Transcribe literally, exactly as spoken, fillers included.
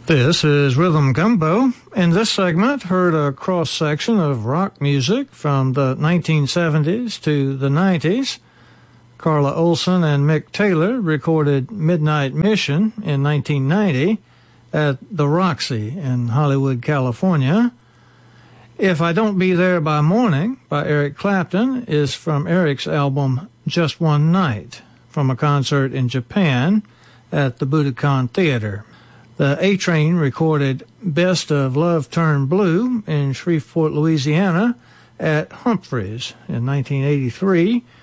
This is Rhythm Gumbo. In this segment, heard a cross-section of rock music from the nineteen seventies to the nineties. Carla Olson and Mick Taylor recorded Midnight Mission in nineteen ninety at the Roxy in Hollywood, California. If I Don't Be There by Morning by Eric Clapton is from Eric's album Just One Night, from a concert in Japan at the Budokan Theater. The A-Train recorded Best of Love Turned Blue in Shreveport, Louisiana at Humphreys in nineteen eighty-three,